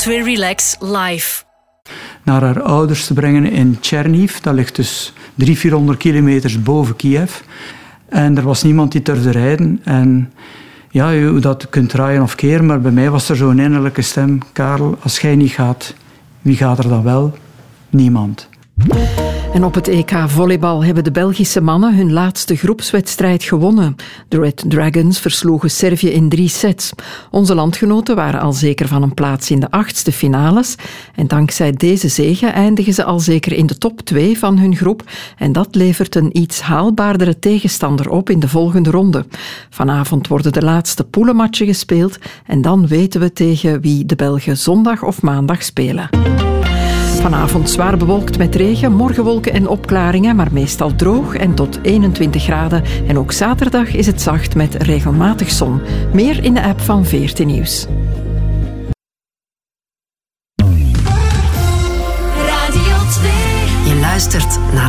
2 Relax live. Naar haar ouders te brengen in Chernihiv. Dat ligt dus 300-400 kilometer boven Kiev. En er was niemand die durfde rijden. En ja, hoe dat kunt draaien of keren, maar bij mij was er zo'n innerlijke stem. Karel, als jij niet gaat, wie gaat er dan wel? Niemand. En op het EK volleybal hebben de Belgische mannen hun laatste groepswedstrijd gewonnen. De Red Dragons versloegen Servië in 3 sets. Onze landgenoten waren al zeker van een plaats in de 8e finales. En dankzij deze zege eindigen ze al zeker in de top 2 van hun groep. En dat levert een iets haalbaardere tegenstander op in de volgende ronde. Vanavond worden de laatste poelenmatchen gespeeld. En dan weten we tegen wie de Belgen zondag of maandag spelen. Vanavond zwaar bewolkt met regen, morgen wolken en opklaringen, maar meestal droog en tot 21 graden. En ook zaterdag is het zacht met regelmatig zon. Meer in de app van VRT Nieuws. Radio 2. Je luistert naar